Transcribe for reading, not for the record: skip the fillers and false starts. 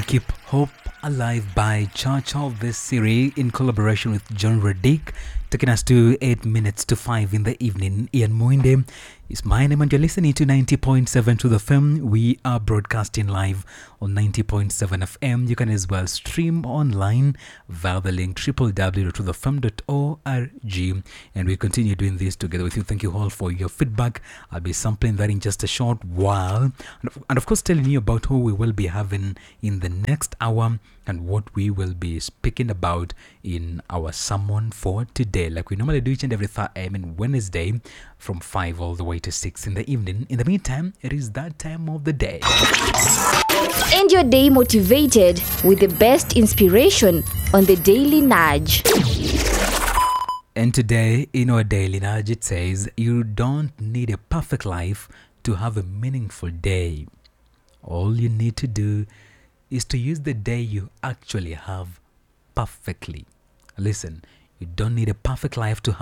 Keep Hope Alive by Church of the City in collaboration with John Reddick, taking us to 8 minutes to 5 in the evening. Ian Muinde is my name and you're listening to 90.7 to the FM. We are broadcasting live on 90.7 FM. You can as well stream online via the link www.tothefm.org, and we continue doing this together with you. Thank you all for your feedback. I'll be sampling that in just a short while, and of course telling you about who we will be having in the next hour and what we will be speaking about in our sermon for today, like we normally do each and every Wednesday from 5 all the way to 6 in the evening. In the meantime, it is that time of the day. End your day motivated with the best inspiration on the Daily Nudge. And today, in our Daily Nudge, it says, you don't need a perfect life to have a meaningful day. All you need to do is to use the day you actually have perfectly. Listen, you don't need a perfect life to have